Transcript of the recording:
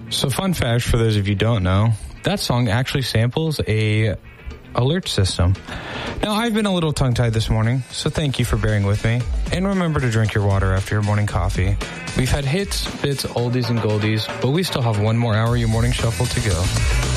So fun fact for those of you who don't know, that song actually samples a alert system. Now, I've been a little tongue-tied this morning, so thank you for bearing with me. And remember to drink your water after your morning coffee. We've had hits, bits, oldies, and goldies, but we still have one more hour of your morning shuffle to go.